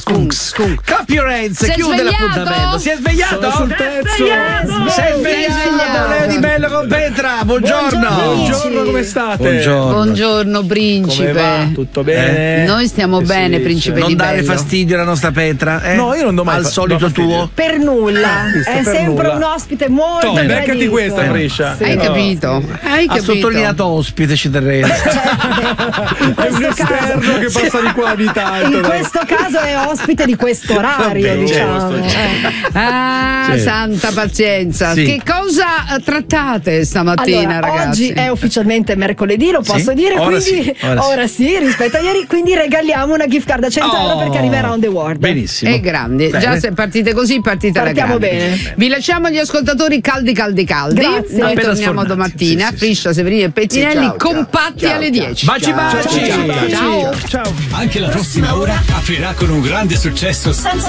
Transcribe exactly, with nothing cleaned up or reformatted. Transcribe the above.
Skunks. Capio Renz Si è chiude svegliato? l'appuntamento. Si è svegliato? Sono sul pezzo. Si è svegliato. Leo Di Bello con Petra. Buongiorno. Buongiorno, come state? Buongiorno. Buongiorno Come principe. va? Tutto bene? Noi stiamo Eh, bene, sì, principe Non Di dare Bello. fastidio alla nostra Petra, eh? No, io non do mai Al fa- solito do fastidio. tuo. Per nulla, Visto, è per sempre nulla. un ospite molto Toh, beccati gradito. questa, Brescia. Hai No. capito? Hai Ha capito? sottolineato ospite, ci terrei. In È un questo esterno caso, che passa di qua di tanto. in dai. questo caso è ospite di questo orario, Vabbè, diciamo. giusto, Eh. Ah, Sì. santa pazienza. Sì. Che cosa eh, trattate stamattina, Allora, ragazzi? oggi è ufficialmente mercoledì, lo posso Sì? dire, Ora quindi sì, ora sì. rispetto a ieri, quindi regaliamo una gift card da cento Oh, euro perché arriverà on the world. Benissimo. E grandi, Bene. già se partite così partite alla Partiamo grande. bene. Vi lasciamo gli ascoltatori caldi caldi caldi. Grazie. Noi Appena torniamo sfornati. domattina, Sì, sì, Friscia, Severini e Pettinelli Sì, ciao, ciao. compatti Ciao, alle ciao. dieci. Baci baci. Ciao. Ciao. Ciao. Anche la prossima ora aprirà con un grande successo senza